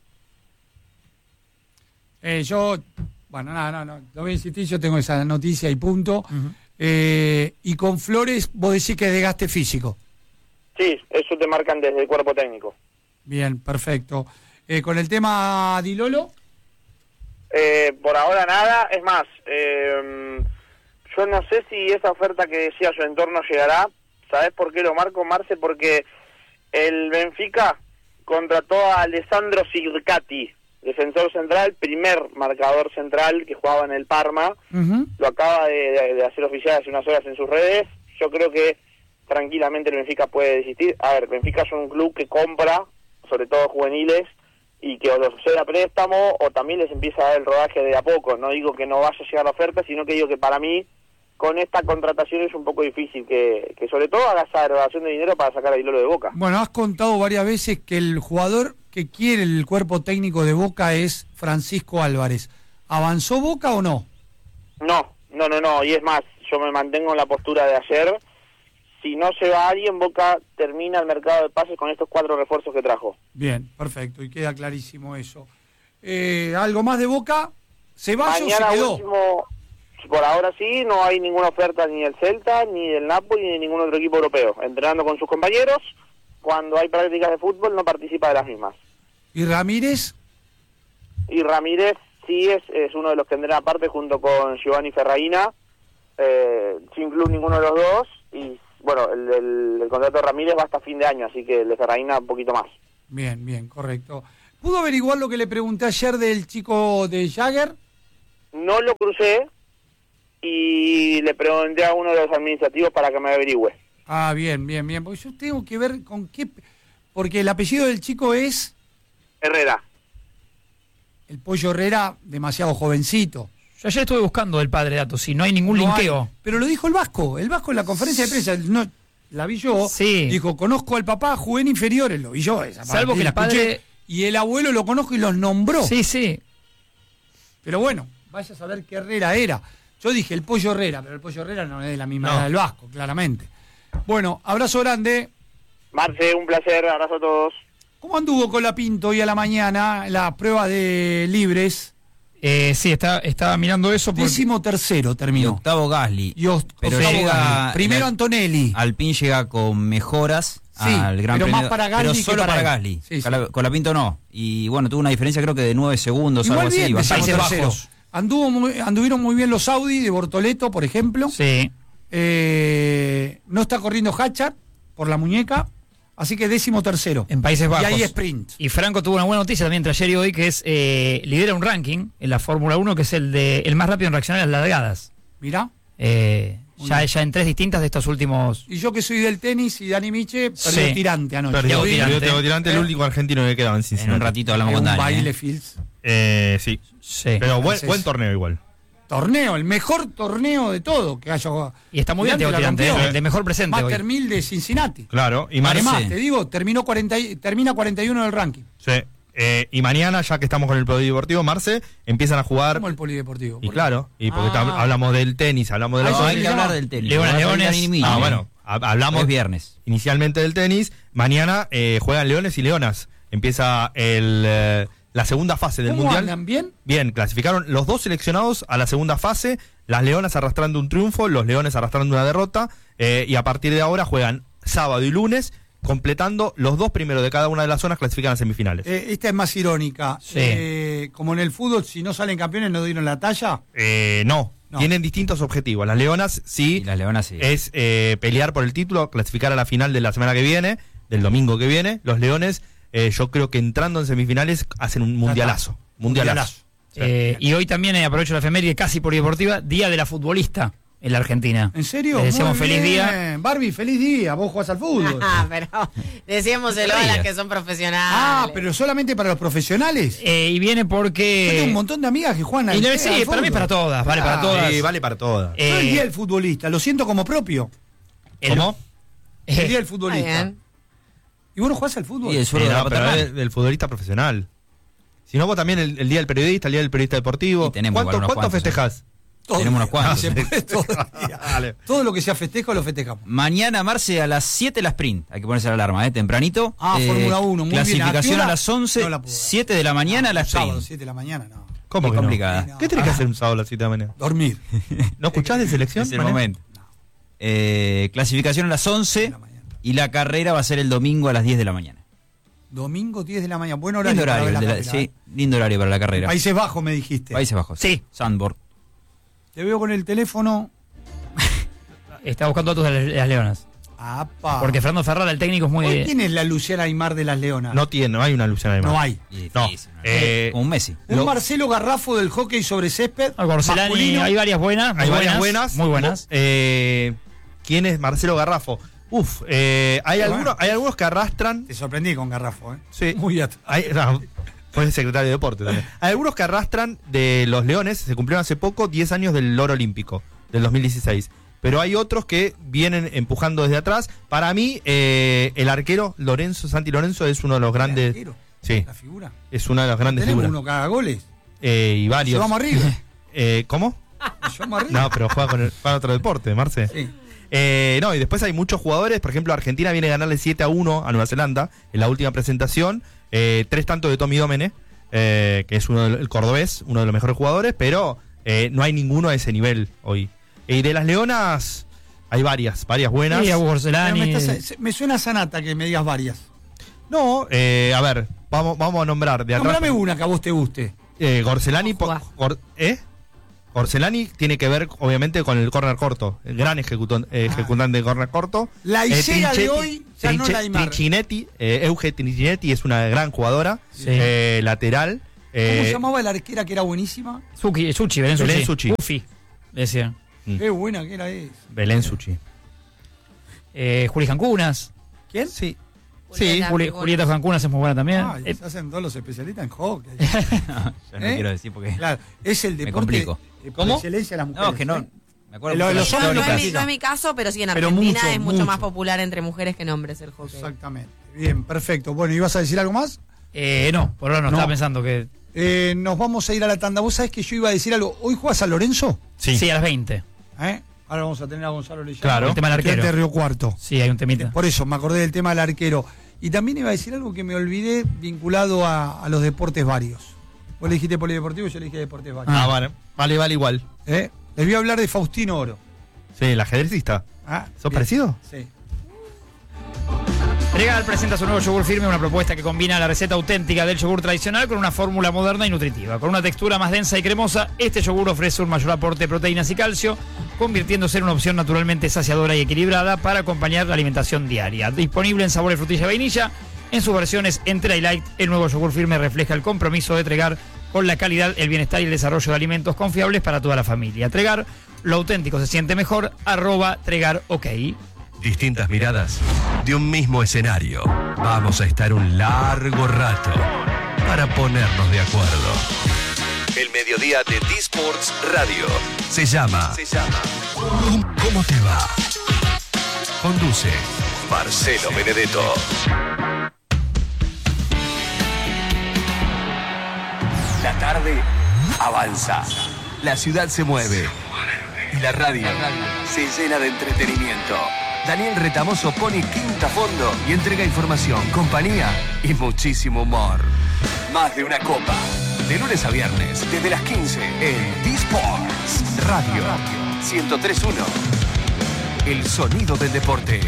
Eh, yo, bueno, no, no, no, lo voy a insistir, yo tengo esa noticia y punto. Eh, y con Flores, vos decís que es desgaste físico. Sí, eso te marcan desde el cuerpo técnico. Bien, perfecto. Eh, con el tema Di Lolo, Eh, por ahora nada, es más, eh, yo no sé si esa oferta que decía su entorno llegará. ¿Sabés por qué lo marco, Marce? Porque el Benfica contrató a Alessandro Sircati, defensor central, primer marcador central que jugaba en el Parma. uh-huh. Lo acaba de, de- de hacer oficial hace unas horas en sus redes. Yo creo que tranquilamente el Benfica puede desistir. A ver, Benfica es un club que compra, sobre todo juveniles, y que o los cede a préstamo o también les empieza a dar el rodaje de a poco. No digo que no vaya a llegar la oferta, sino que digo que para mí con esta contratación es un poco difícil que, que sobre todo haga esa erogación de dinero para sacar a Di Lolo de Boca. Bueno, has contado varias veces que el jugador que quiere el cuerpo técnico de Boca es Francisco Álvarez. ¿Avanzó Boca o no? No, no, no, no, y es más, yo me mantengo en la postura de ayer. Si no se va alguien, Boca termina el mercado de pases con estos cuatro refuerzos que trajo. Bien, perfecto, y queda clarísimo eso. Eh, ¿Algo más de Boca? ¿Ceballos Mañana se quedó? último, por ahora sí, no hay ninguna oferta ni del Celta, ni del Napoli, ni de ningún otro equipo europeo. Entrenando con sus compañeros, cuando hay prácticas de fútbol no participa de las mismas. ¿Y Ramírez? y Ramírez sí es, es uno de los que tendrán aparte junto con Giovanni Ferraina, eh, sin club ninguno de los dos, y bueno, el, el, el contrato de Ramírez va hasta fin de año, así que el de Ferraina un poquito más. Bien, bien, correcto. ¿Pudo averiguar lo que le pregunté ayer del chico de Jagger? No lo crucé y le pregunté a uno de los administrativos para que me averigüe. Ah, bien, bien, bien. Porque yo tengo que ver con qué... Porque el apellido del chico es... Herrera. El Pollo Herrera, demasiado jovencito. Yo ayer estuve buscando el padre datos, si no hay ningún No linkeo. hay, pero lo dijo el Vasco. El Vasco en la conferencia de prensa, no, la vi yo. Sí. Dijo, conozco al papá, jugué en inferiores, lo vi yo. Esa Salvo parte que la el padre... escuché, y el abuelo lo conozco y los nombró. Sí, sí. Pero bueno, vaya a saber qué Herrera era. Yo dije el Pollo Herrera, pero el Pollo Herrera no es de la misma No. edad del Vasco, claramente. Bueno, abrazo grande. Marce, un placer, abrazo a todos. ¿Cómo anduvo con la Pinto hoy a la mañana la prueba de libres? Eh, sí, está, estaba mirando eso. Porque... Décimo tercero Y terminó. octavo Gasly. Y os- Pero octavo llega- Gasly. Primero la- Antonelli. Alpine llega con mejoras Sí, al Gran pero Premio. más para Gasly pero que solo para para, él. Gasly. Sí, sí. Con, la, con la Pinto no. Y bueno, tuvo una diferencia creo que de nueve segundos, Igual algo bien, así. décimo bastante. Países tercero. Bajos. Anduvo muy- anduvieron muy bien los Audi de Bortoleto, por ejemplo. Sí. Eh, no está corriendo Hatchard por la muñeca, así que décimo tercero. En Países Bajos. Y ahí sprint. Y Franco tuvo una buena noticia también entre ayer y hoy, que es eh, lidera un ranking en la Fórmula uno, que es el de el más rápido en reaccionar a las largadas. Mirá. Eh, Muy ya, bien. ya en tres distintas de estos últimos... Y yo que soy del tenis y Dani Miche, perdió Sí. tirante anoche. Perdió, Diego perdió Tirante. Diego Tirante, el Eh. único argentino que quedaba en En Cincinnati. un ratito hablamos con un Dani. baile ¿eh? Fields. Eh, sí. Sí. Pero buen, Entonces- buen torneo igual. Torneo, el mejor torneo de todo que haya jugado. Y está muy bien Tirante Diego la Tirante, rompió. eh, de mejor presente hoy. Master mil de Cincinnati. Claro. Y, ma- Marce. Además, te digo, terminó cuarenta y- termina cuarenta y uno del ranking. sí. Eh, y mañana, ya que estamos con el polideportivo, Marce, empiezan a jugar. Como el polideportivo. Y ¿Por qué? claro, y porque Ah. tam- hablamos del tenis, hablamos de Ah, la eso No, hay se que llama hablar del tenis. Leones, Va a salir Leones. Dani Miche. Ah, bueno, ha- hablamos Es viernes. inicialmente del tenis. Mañana eh, juegan Leones y Leonas. Empieza el, eh, la segunda fase del ¿Cómo Mundial. andan? ¿Bien? Bien, clasificaron los dos seleccionados a la segunda fase. Las Leonas arrastrando un triunfo, los Leones arrastrando una derrota. eh, y a partir de ahora juegan sábado y lunes, completando los dos primeros de cada una de las zonas, clasifican a semifinales. Eh, esta es más irónica. Sí. Eh, como en el fútbol, si no salen campeones, no dieron la talla. Eh, no, No. tienen distintos objetivos. Las Leonas sí. Y las Leonas sí. es eh, pelear por el título, clasificar a la final de la semana que viene, del domingo que viene. Los Leones, eh, yo creo que entrando en semifinales hacen un mundialazo. Mundialazo. Eh, y hoy también eh, aprovecho la efeméride casi polideportiva, Día de la Futbolista en la Argentina. ¿En serio? Les deseamos Muy feliz bien. día. Barbie, feliz día. Vos jugás al fútbol. Ah, pero decíamoselo a las que son profesionales. Ah, pero solamente para los profesionales. Eh, y viene Yo porque... tengo un montón de amigas que juegan al Y no, al sí, para fútbol. mí para todas, vale para Ah, todas. Sí, vale para todas. Eh, Yo el día del futbolista, lo siento como propio. el- ¿Cómo? El día eh, del Está futbolista. bien. ¿Y vos no jugás al fútbol? Y el Sí, suelo de la no, pero paternal. es del futbolista profesional. Si no, vos también el, el día del periodista, el día del periodista deportivo. Y tenemos ¿Cuánto, igual unos ¿cuánto cuantos, festejás? Todo tenemos el unos día. cuantos, Se eh. puede todo el día. Dale. Todo lo que sea festejo lo festejamos. Mañana, Marce, a las siete la sprint. Hay que ponerse la alarma, ¿eh? Tempranito. Ah, Eh, Fórmula uno, muy bien. ¿A qué Clasificación hora? a las once, No la puedo ver. siete de la mañana la Un sábado, sprint. siete de la mañana, no. ¿Cómo Muy que no? complicada. No. ¿Qué tenés que hacer un sábado a las siete de la mañana? Dormir. ¿No escuchás de selección? Es el Mané? momento. Eh, clasificación a las once De la mañana. y la carrera va a ser el domingo a las diez de la mañana. Domingo diez de la mañana. Buen horario. Lindo para horario, ver el la de la- carrera, sí, lindo horario para la ¿eh? carrera. Países Bajos me dijiste. Países Bajos. Sí. Sandborg. Te veo con el teléfono. Está buscando datos de las, las Leonas. Apa. Porque Fernando Ferrara, el técnico, es muy... Hoy ¿quién es la Luciana Aymar de las Leonas? No tiene, no hay una Luciana Aymar. No hay. Y No. difícil, ¿no? Eh, Como un Messi. Un Lo- Marcelo Garrafo del hockey sobre césped. Ah, Gorcelani, masculino. hay varias buenas. muy Hay varias buenas. Muy buenas. Eh, ¿Quién es Marcelo Garrafo? Uf, eh, hay, Bueno. algunos, hay algunos que arrastran. Te sorprendí con Garrafo, ¿eh? Sí. Muy atrás. Hay, no, fue el secretario de Deportes también. Hay algunos que arrastran de los Leones, se cumplieron hace poco diez años del oro olímpico, del dos mil dieciséis. Pero hay otros que vienen empujando desde atrás. Para mí, eh, el arquero Lorenzo, Santi Lorenzo, es uno de los grandes. ¿El arquero? Sí, La figura. es una de las grandes Tenemos figuras. uno que haga goles. Eh, y varios. Llevamos arriba. Eh, ¿Cómo? Llevamos arriba. No, pero juega con, el, juega otro deporte, Marce. Sí. Eh, no, y después hay muchos jugadores. Por ejemplo, Argentina viene a ganarle siete a uno a Nueva Zelanda en la última presentación. Eh, tres tantos de Tommy Domene, eh, que es uno del el cordobés, uno de los mejores jugadores, pero eh, no hay ninguno a ese nivel hoy. Y de las Leonas hay varias, varias buenas. Sí, a Pero Gorcelani. me, estás- me suena a Sanata que me digas varias. No, eh, a ver, vamos, vamos a nombrar de atrás. Nombrame una que a vos te guste. Eh, Gorcelani, po- Jugá. Gor- ¿eh? Gorcelani tiene que ver, obviamente, con el córner corto. El gran ejecutón- eh, ejecutante de córner corto. La Eh, Isera de Trinchetti- hoy, ya no Trinche- la Aymar. Trincinetti, eh, Euge Trincinetti es una gran jugadora. Sí. Eh, lateral. ¿Cómo eh, se llamaba la arquera que era buenísima? Suki, Suchi, Belén Suchi. Belén Suchi. Ufi, decía. Mm. Qué buena que era esa. Belén Suchi. Eh, Juli Jancunas. ¿Quién? Sí. Julieta. Sí. Juli- Julieta Jancunas es muy buena también. Ah, Eh, se hacen todos los especialistas en hockey. Yo no ¿Eh? quiero decir porque. Claro, es el Me deporte complico. eh, por ¿Cómo? excelencia de las mujeres. No, que no. ¿eh? Me acuerdo Lo- mucho de los las hombres No, no es, mi, históricas. no es mi caso, pero sí en Pero Argentina mucho, es mucho, mucho. más popular entre mujeres que en hombres el hockey. Exactamente. Bien, perfecto. Bueno, ¿ibas a decir algo más? eh, no, por ahora no, No. estaba pensando que. Eh, nos vamos a ir a la tanda. ¿Vos sabés que yo iba a decir algo? ¿Hoy juega San Lorenzo? Sí, a las veinte. ¿Eh? Ahora vamos a tener a Gonzalo Leyano. Claro. El tema del arquero. De Río Cuarto. Sí, hay un temita. Por eso me acordé del tema del arquero. Y también iba a decir algo que me olvidé vinculado a, a los deportes varios. Vos le dijiste polideportivo y yo le dije deportes varios. Ah, vale. Vale, vale igual. ¿Eh? Les voy a hablar de Faustino Oro. Sí, el ajedrecista. Ah, ¿Sos bien. parecido? Sí. Regal presenta su nuevo yogur firme, una propuesta que combina la receta auténtica del yogur tradicional con una fórmula moderna y nutritiva. Con una textura más densa y cremosa, este yogur ofrece un mayor aporte de proteínas y calcio, convirtiéndose en una opción naturalmente saciadora y equilibrada para acompañar la alimentación diaria. Disponible en sabor de frutilla y vainilla, en sus versiones entera y light, el nuevo yogur firme refleja el compromiso de Tregar con la calidad, el bienestar y el desarrollo de alimentos confiables para toda la familia. Tregar, lo auténtico se siente mejor, arroba Tregar OK. Distintas miradas de un mismo escenario. Vamos a estar un largo rato para ponernos de acuerdo. El mediodía de D-Sports Radio se llama, se llama ¿Cómo, cómo te va? Conduce Marcelo Benedetto. La tarde avanza. La ciudad se mueve. Y la radio se llena de entretenimiento. Daniel Retamoso pone quinta a fondo y entrega información, compañía y muchísimo humor. Más de una copa. De lunes a viernes, desde las quince, en D-Sports Radio ciento tres punto uno. El sonido del deporte.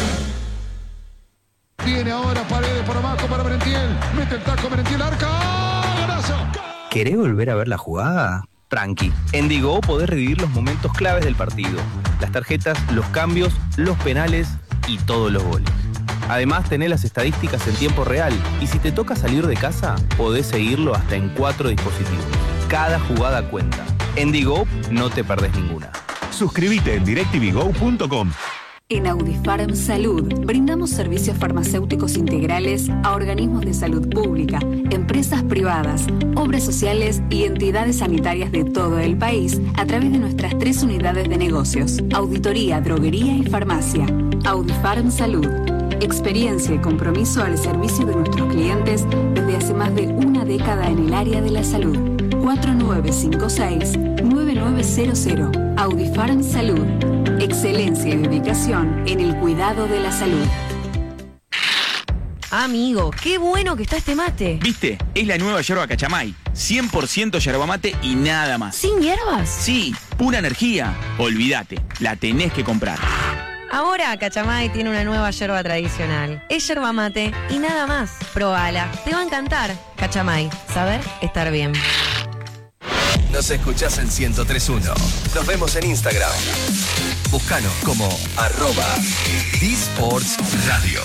Viene ahora Paredes por abajo para Merentiel. Mete el taco Merentiel, arca. ¡Golazo! ¿Querés volver a ver la jugada? Tranqui. En Digo podés revivir los momentos claves del partido. Las tarjetas, los cambios, los penales y todos los goles. Además tenés las estadísticas en tiempo real y si te toca salir de casa, podés seguirlo hasta en cuatro dispositivos. Cada jugada cuenta. En Digo no te perdés ninguna. Suscríbete en directv go punto com. En Audifarm Salud brindamos servicios farmacéuticos integrales a organismos de salud pública, empresas privadas, obras sociales y entidades sanitarias de todo el país a través de nuestras tres unidades de negocios: auditoría, droguería y farmacia. Audifarm Salud. Experiencia y compromiso al servicio de nuestros clientes desde hace más de una década en el área de la salud. cuatro nueve cinco seis nueve nueve cero cero. Audifarm Salud. Excelencia y dedicación en el cuidado de la salud. Amigo, qué bueno que está este mate. ¿Viste? Es la nueva yerba Cachamay. cien por ciento yerba mate y nada más. ¿Sin hierbas? Sí, pura energía. Olvídate, la tenés que comprar. Ahora Cachamay tiene una nueva yerba tradicional. Es yerba mate y nada más. Probala, te va a encantar. Cachamay, saber estar bien. Nos escuchás en ciento tres punto uno. Nos vemos en Instagram. Búscanos como arroba D-Sports Radio.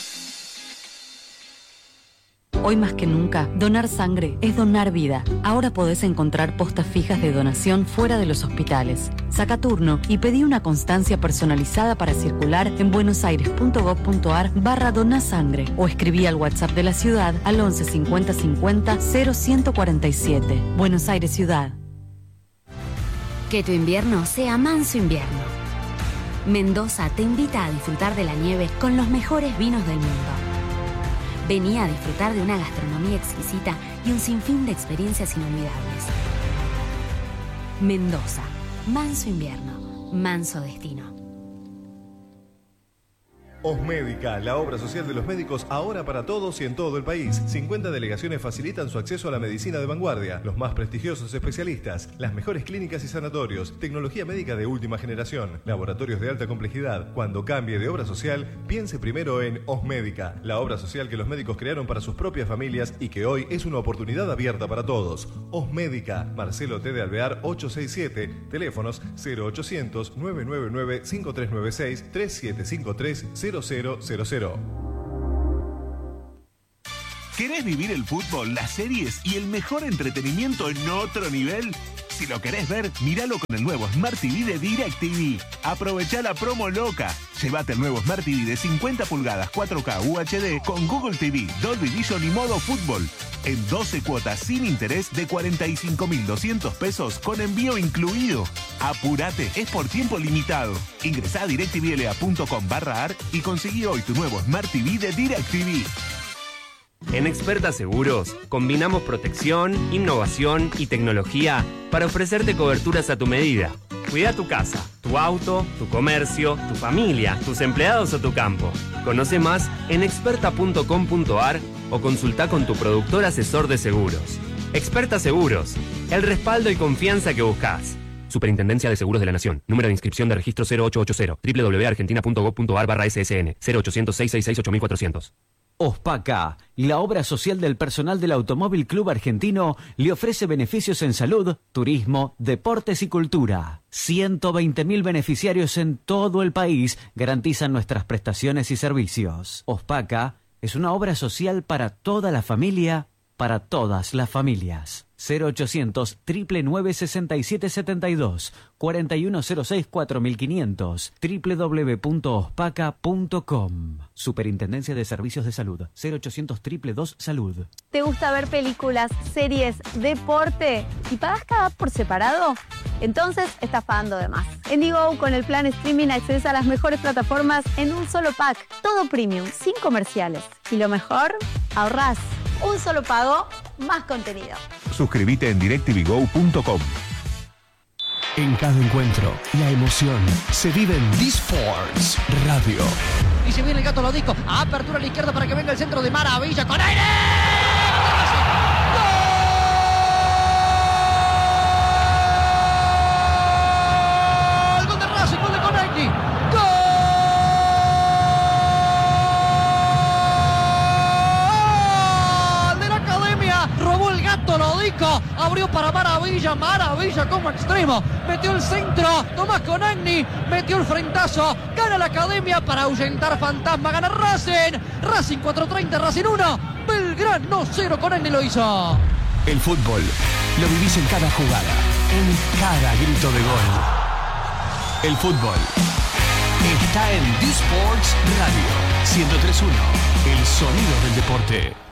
Hoy más que nunca, donar sangre es donar vida. Ahora podés encontrar postas fijas de donación fuera de los hospitales. Saca turno y pedí una constancia personalizada para circular en buenosaires.gov.ar barra donasangre o escribí al WhatsApp de la ciudad al once cincuenta cincuenta cero ciento cuarenta y siete. Buenos Aires Ciudad. Que tu invierno sea manso invierno. Mendoza te invita a disfrutar de la nieve con los mejores vinos del mundo. Vení a disfrutar de una gastronomía exquisita y un sinfín de experiencias inolvidables. Mendoza, manso invierno, manso destino. Osmédica, la obra social de los médicos ahora para todos y en todo el país. cincuenta delegaciones facilitan su acceso a la medicina de vanguardia, los más prestigiosos especialistas, las mejores clínicas y sanatorios, tecnología médica de última generación, laboratorios de alta complejidad. Cuando cambie de obra social, piense primero en Osmédica, la obra social que los médicos crearon para sus propias familias y que hoy es una oportunidad abierta para todos. Osmédica, Marcelo T. de Alvear ochocientos sesenta y siete, teléfonos cero ochocientos, nueve nueve nueve, cinco tres nueve seis, tres siete cinco tres, cero cero cero cero. ¿Querés vivir el fútbol, las series y el mejor entretenimiento en otro nivel? Si lo querés ver, míralo con el nuevo Smart T V de DirecTV. Aprovechá la promo loca. Llévate el nuevo Smart T V de cincuenta pulgadas cuatro K U H D con Google T V, Dolby Vision y modo fútbol. En doce cuotas sin interés de cuarenta y cinco mil doscientos pesos con envío incluido. Apurate, es por tiempo limitado. Ingresá a directvla.com barra ar y conseguí hoy tu nuevo Smart T V de DirecTV. En Experta Seguros, combinamos protección, innovación y tecnología para ofrecerte coberturas a tu medida. Cuida tu casa, tu auto, tu comercio, tu familia, tus empleados o tu campo. Conoce más en experta punto com punto ar o consulta con tu productor asesor de seguros. Experta Seguros, el respaldo y confianza que buscas. Superintendencia de Seguros de la Nación. Número de inscripción de registro cero ocho ocho cero. doble u doble u doble u punto argentina punto gob punto ar barra ese ese ene. cero ochocientos, seiscientos sesenta y seis, ocho mil cuatrocientos. OSPACA, la obra social del personal del Automóvil Club Argentino, le ofrece beneficios en salud, turismo, deportes y cultura. ciento veinte mil beneficiarios en todo el país garantizan nuestras prestaciones y servicios. OSPACA es una obra social para toda la familia, para todas las familias. cero ochocientos, nueve nueve nueve, seis siete siete dos, cuatro uno cero seis, cuatro mil quinientos, doble u doble u doble u punto ospaca punto com. Superintendencia de Servicios de Salud, cero ochocientos, dos dos dos, salud. ¿Te gusta ver películas, series, deporte y pagas cada por separado? Entonces estás pagando de más. En Digo, con el plan streaming accedes a las mejores plataformas en un solo pack. Todo premium, sin comerciales. Y lo mejor, ahorrás. Un solo pago, más contenido. Suscríbete en directv go punto com. En cada encuentro, la emoción se vive en D-Sports Radio. Y se viene el Gato Lodico. Apertura a la izquierda para que venga el centro de maravilla con aire. ¡Gol! ¡Gol de Racing! ¡Gol de Conecti! Robó el Gato Lodico, abrió para Maravilla, Maravilla como extremo, metió el centro, Tomás Conagni, metió el frentazo, gana la Academia para ahuyentar fantasma, gana Racing, Racing cuatro treinta, Racing uno, Belgrano cero, Conagni lo hizo. El fútbol lo vivís en cada jugada, en cada grito de gol. El fútbol está en D-Sports Radio ciento tres punto uno, el sonido del deporte.